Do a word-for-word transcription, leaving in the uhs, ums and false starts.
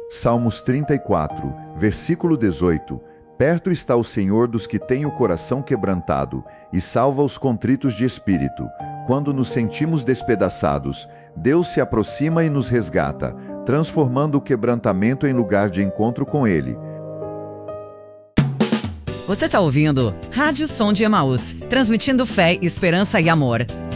Salmos trinta e quatro, versículo dezoito. Perto está o Senhor dos que têm o coração quebrantado, e salva os contritos de espírito. Quando nos sentimos despedaçados, Deus se aproxima e nos resgata, transformando o quebrantamento em lugar de encontro com Ele. Você está ouvindo Rádio Som de Emaús, transmitindo fé, esperança e amor.